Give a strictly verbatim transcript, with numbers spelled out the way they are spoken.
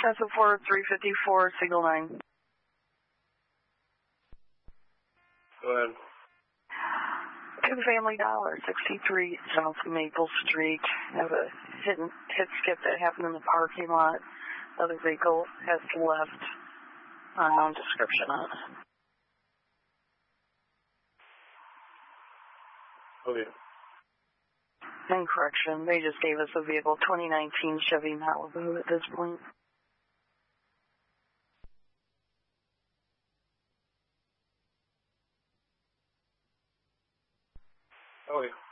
Tesla four three fifty-four, signal nine. Go ahead. To the Family Dollar, sixty-three South Maple Street. Have a hit, and, hit skip that happened in the parking lot. Other vehicle has left. Unknown description on it. Okay. In correction, they just gave us a vehicle, twenty nineteen Chevy Malibu at this point. Okay.